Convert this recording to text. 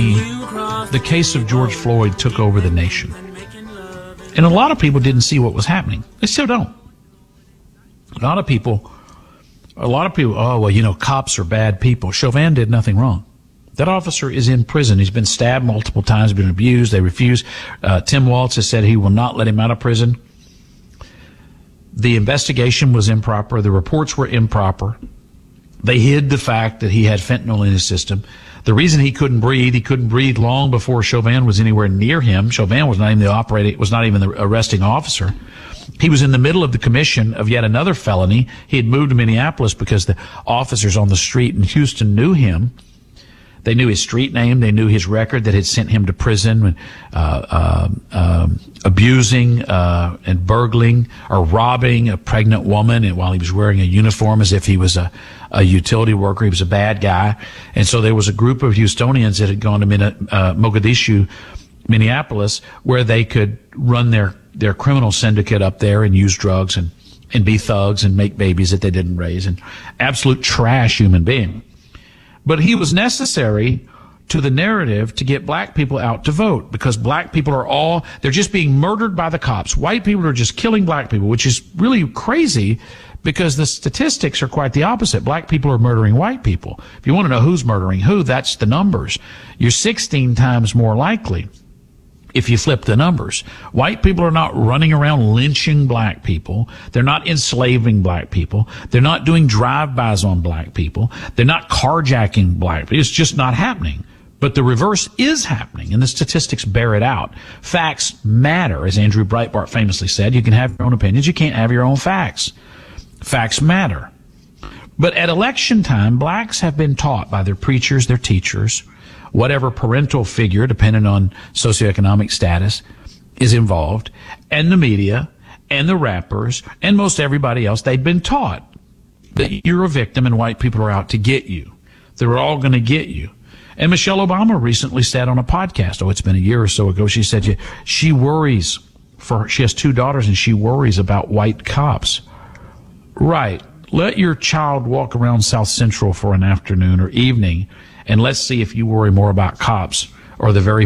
the case of George Floyd took over the nation. And a lot of people didn't see what was happening. They still don't. A lot of people, oh, well, you know, cops are bad people. Chauvin did nothing wrong. That officer is in prison. He's been stabbed multiple times, been abused. They refuse. Tim Walz has said he will not let him out of prison. The investigation was improper. The reports were improper. They hid the fact that he had fentanyl in his system. The reason he couldn't breathe long before Chauvin was anywhere near him. Chauvin was not even the arresting officer. He was in the middle of the commission of yet another felony. He had moved to Minneapolis because the officers on the street in Houston knew him. They knew his street name. They knew his record that had sent him to prison, abusing and burgling or robbing a pregnant woman, and while he was wearing a uniform as if he was a utility worker. He was a bad guy. And so there was a group of Houstonians that had gone to Mogadishu, Minneapolis, where they could run their criminal syndicate up there and use drugs and be thugs and make babies that they didn't raise, and absolute trash human being. But he was necessary to the narrative to get black people out to vote, because black people they're just being murdered by the cops. White people are just killing black people, which is really crazy because the statistics are quite the opposite. Black people are murdering white people. If you want to know who's murdering who, that's the numbers. You're 16 times more likely if you flip the numbers. White people are not running around lynching black people. They're not enslaving black people. They're not doing drive-bys on black people. They're not carjacking black people. It's just not happening. But the reverse is happening, and the statistics bear it out. Facts matter, as Andrew Breitbart famously said. You can have your own opinions. You can't have your own facts. Facts matter. But at election time, blacks have been taught by their preachers, their teachers, whatever parental figure, depending on socioeconomic status, is involved, and the media, and the rappers, and most everybody else, they've been taught that you're a victim and white people are out to get you. They're all going to get you. And Michelle Obama recently said on a podcast, it's been a year or so ago, she said she worries she has 2 daughters and she worries about white cops. Right. Let your child walk around South Central for an afternoon or evening, and let's see if you worry more about cops or the very